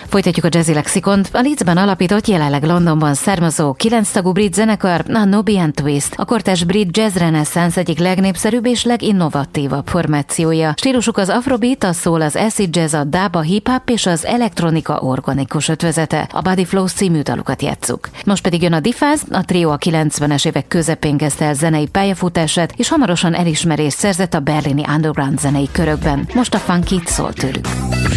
Folytatjuk a Jazzy Lexikont. A Leedsben alapított, jelenleg Londonban származó 9 tagú brit zenekar a Nobby & Twist, a kortárs brit jazz reneszánsz egyik legnépszerűbb és leginnovatívabb formációja. Stílusuk az afrobeat, a soul, az acid jazz, a dub, a hip-hop és az elektronika organikus ötvözete. A Body Flows című dalukat játsszuk. Most pedig jön a Defaz, a trió a 90-es évek közepén kezdte el zenei pályafutását, és hamarosan elismerést szerzett a berlini underground zenei körökben. Most a Funky szól tőlük.